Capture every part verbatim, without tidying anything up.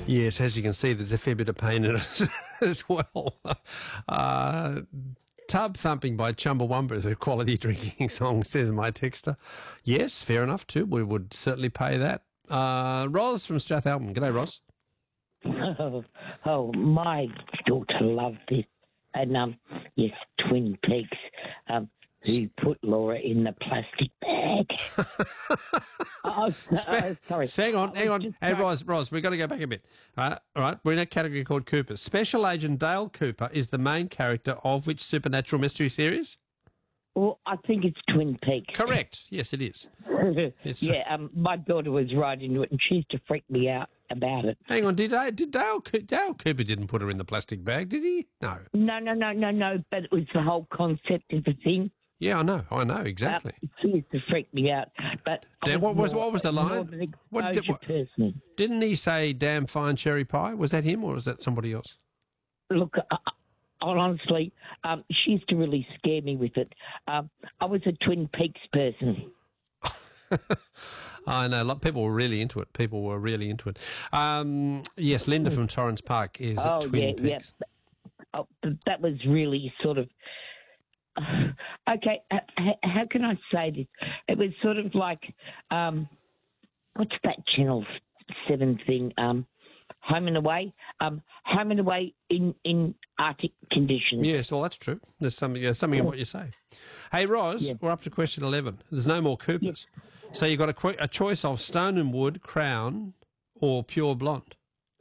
Yes, as you can see, there's a fair bit of pain in it as well. Uh, Tub Thumping by Chumbawamba is a quality drinking song, says my texter. Yes, fair enough too. We would certainly pay that. Uh, Ros from Strathalbyn. G'day, Ros. Oh, oh, my daughter loved this. And, um, yes, Twin Peaks, um, who put Laura in the plastic bag. oh, oh, sorry. Hang on, hang on. Hey, Ros, Ros, we've got to go back a bit. All right, all right, we're in a category called Cooper. Special Agent Dale Cooper is the main character of which supernatural mystery series? Well, I think it's Twin Peaks. Correct. Yes, it is. It's yeah, um, my daughter was right into it, and she used to freak me out about it. Hang on, did I, did Dale, Dale Cooper didn't put her in the plastic bag, did he? No. No, no, no, no, no, but it was the whole concept of the thing. Yeah, I know, I know, exactly. Uh, she used to freak me out. But Dan, what was what was the line? What, did, what, person. Didn't he say damn fine cherry pie? Was that him or was that somebody else? Look, uh, honestly, um, she used to really scare me with it. Um, I was a Twin Peaks person. I know. People were really into it. People were really into it. Um, yes, Linda from Torrens Park is oh, at Twin yeah, Peaks. Yeah. Oh, that was really sort of... Uh, okay, uh, how can I say this? It was sort of like... Um, what's that Channel seven thing? Um, Home and Away? Um, home and Away in, in Arctic conditions. Yes, well, that's true. There's something, there's something in what you say. Hey, Ros, yeah. We're up to question eleven. There's no more Coopers. Yeah. So you've got a, qu- a choice of Stone and Wood, Crown, or Pure Blonde.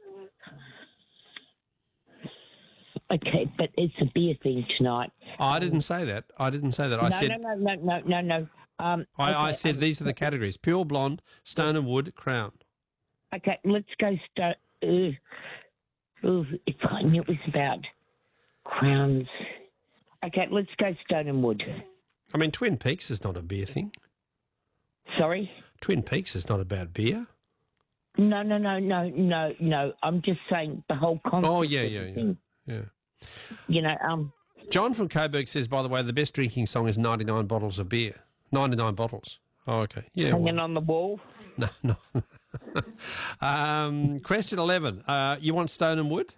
Okay, but it's a beer thing tonight. Oh, I didn't say that. I didn't say that. I no, said... No, no, no, no, no, no. Um, I, okay, I said um, these are the categories. Pure Blonde, Stone and Wood, Crown. Okay, let's go Stone... Uh, uh, if I knew it was about Crowns... Okay, let's go Stone and Wood. I mean, Twin Peaks is not a beer thing. Sorry? Twin Peaks is not about beer. No, no, no, no, no, no. I'm just saying the whole concept. Oh, yeah, yeah, yeah. Yeah. You know, um... John from Coburg says, by the way, the best drinking song is ninety-nine bottles of beer. ninety-nine bottles. Oh, okay. Yeah. Hanging well. on the wall? No, no. um, question eleven. Uh, you want Stone and Wood?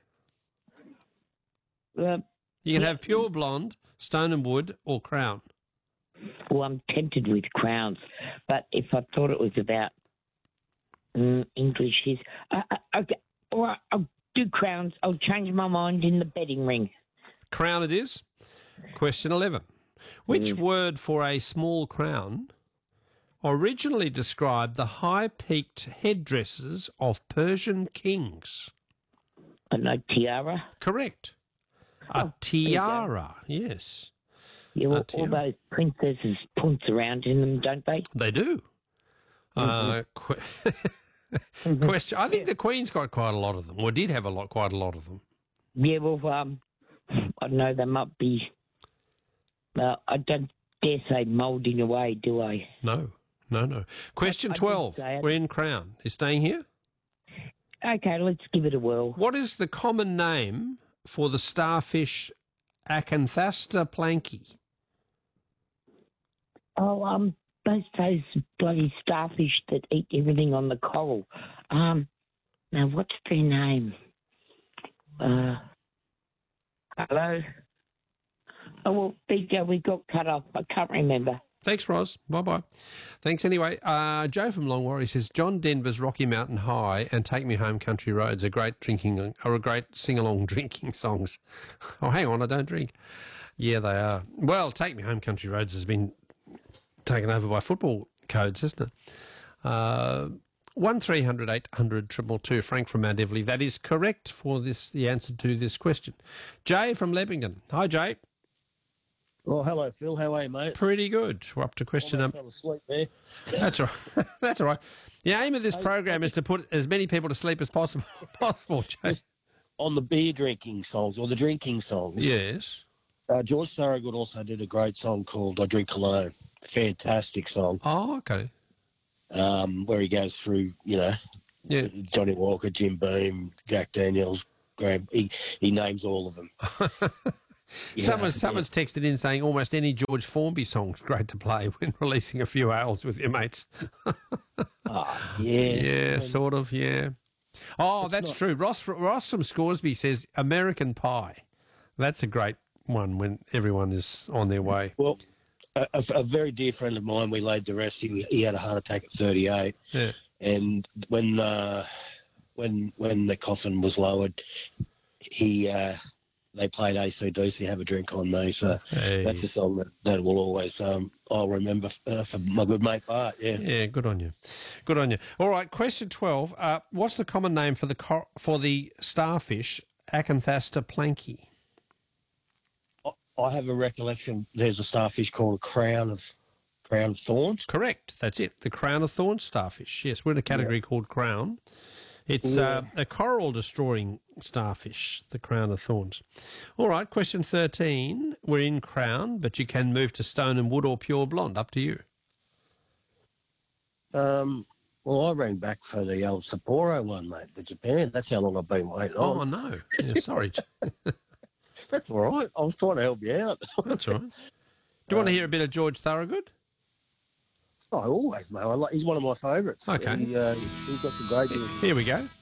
Uh, you can yeah. have Pure Blonde, Stone and Wood, or Crown. Well, I'm tempted with Crowns, but if I thought it was about um, English, is uh, uh, okay. All right, I'll do Crowns. I'll change my mind in the betting ring. Crown it is. Question eleven. Which mm. word for a small crown originally described the high-peaked headdresses of Persian kings? I know tiara. Correct. A oh, tiara, yes. Yeah, well, all those princesses punce around in them, don't they? They do. Mm-hmm. Uh, qu- question. I think yeah. the Queen's got quite a lot of them, or did have a lot, quite a lot of them. Yeah, well, um, I know they might be. Uh, I don't dare say moulding away, do I? No, no, no. Question I, I twelve. We're in Crown. You staying here? Okay, let's give it a whirl. What is the common name for the starfish Acanthasta planky? Oh, um, those those bloody starfish that eat everything on the coral. Um, now what's their name? Uh, hello. Oh well, there you go. We got cut off. I can't remember. Thanks, Ros. Bye-bye. Thanks anyway. Uh, Joe from Longwarry says, John Denver's Rocky Mountain High and Take Me Home Country Roads are great drinking, are a great sing-along drinking songs. Oh, hang on, I don't drink. Yeah, they are. Well, Take Me Home Country Roads has been taken over by football codes, hasn't it? Uh, one three hundred eight hundred two two two, Frank from Mount Everly. That is correct for this. The answer to this question. Jay from Leppington. Hi, Jay. Well, hello, Phil. How are you, mate? Pretty good. We're up to question number... fell asleep there. That's all right. That's all right. The aim of this hey, program is to put as many people to sleep as possible, possible, Jay. On the beer drinking songs, or the drinking songs. Yes. Uh, George Thorogood also did a great song called I Drink Alone. Fantastic song. Oh, okay. Um, where he goes through, you know, yeah. Johnny Walker, Jim Beam, Jack Daniels, Graham. He, he names all of them. Yeah, Someone, someone's yeah. texted in saying almost any George Formby song's great to play when releasing a few ales with your mates. Oh, yeah. Yeah, sort of, yeah. Oh, that's true. Ross Ross from Scoresby says American Pie. That's a great one when everyone is on their way. Well, a, a, a very dear friend of mine, we laid to rest. He, he had a heart attack at thirty-eight. Yeah. And when uh, when when the coffin was lowered, he uh, they played A C D C, Have a Drink on Me. So Hey. that's a song that, that will always um, I'll remember uh, for my good mate Bart. Yeah. Yeah, good on you. Good on you. All right, question twelve. Uh, what's the common name for the cor- for the starfish Acanthasta planky? I have a recollection. There's a starfish called a crown of crown of thorns. Correct. That's it. The crown of thorns starfish. Yes, we're in a category yeah. called crown. It's yeah. uh, a coral destroying starfish, the crown of thorns. All right, question thirteen. We're in crown, but you can move to stone and wood or pure blonde. Up to you. Um. Well, I rang back for the old Sapporo one, mate, for Japan. That's how long I've been waiting on. Oh, no. Yeah, sorry. That's all right. I was trying to help you out. That's all right. Do you um, want to hear a bit of George Thorogood? Oh, always, mate. I like, he's one of my favourites. Okay. He, uh, he's got some great music. Here we go.